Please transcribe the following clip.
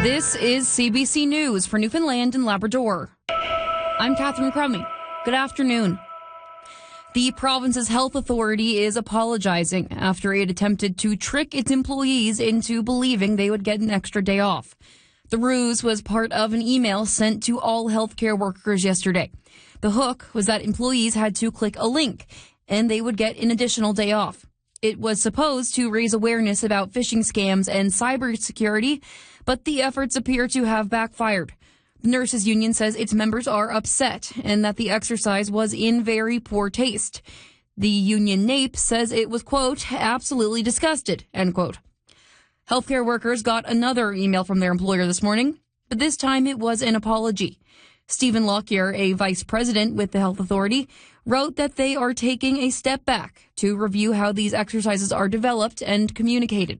This is CBC News for Newfoundland and Labrador. I'm Catherine Crummy. Good afternoon. The province's health authority is apologizing after it attempted to trick its employees into believing they would get an extra day off. The ruse was part of an email sent to all healthcare workers yesterday. The hook was that employees had to click a link and they would get an additional day off. It was supposed to raise awareness about phishing scams and cybersecurity, but the efforts appear to have backfired. The nurses union says its members are upset and that the exercise was in very poor taste. The union NAPE says it was, quote, absolutely disgusted, end quote. Healthcare workers got another email from their employer this morning, but this time it was an apology. Stephen Lockyer, a vice president with the Health Authority, wrote that they are taking a step back to review how these exercises are developed and communicated.